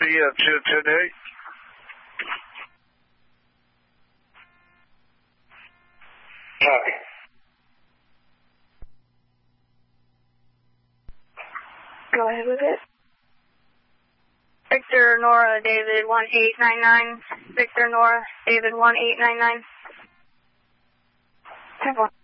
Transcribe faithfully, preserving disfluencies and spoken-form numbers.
Yeah, to, today. Copy. Go ahead with it. Victor, Nora, David, one eight nine nine. Victor, Nora, David, one eight nine nine. Have one.